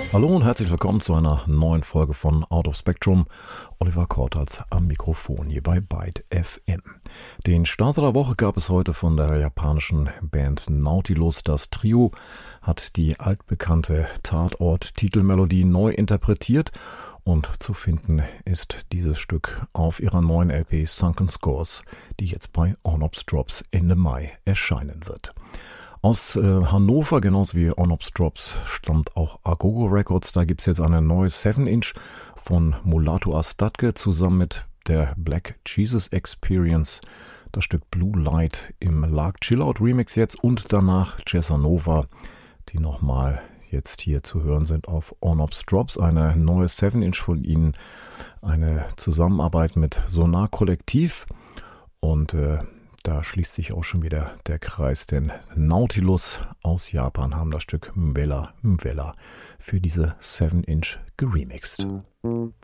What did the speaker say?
Hallo und herzlich willkommen zu einer neuen Folge von Out of Spectrum. Oliver Kortals am Mikrofon hier bei Byte FM. Den Start der Woche gab es heute von der japanischen Band Nautilus. Das Trio hat die altbekannte Tatort-Titelmelodie neu interpretiert und zu finden ist dieses Stück auf ihrer neuen LP Sunken Scores, die jetzt bei Onops Drops Ende Mai erscheinen wird. Aus Hannover, genauso wie Onops Drops, stammt auch Agogo Records. Da gibt's jetzt eine neue 7-Inch von Mulatu Astatke zusammen mit der Black Jesus Experience. Das Stück Blue Light im Lark Chillout Remix jetzt und danach Jazanova, die nochmal jetzt hier zu hören sind auf Onops Drops. Eine neue 7-Inch von ihnen, eine Zusammenarbeit mit Sonar Kollektiv und da schließt sich auch schon wieder der Kreis, denn Nautilus aus Japan haben das Stück Mwela Mwela für diese 7-Inch geremixed.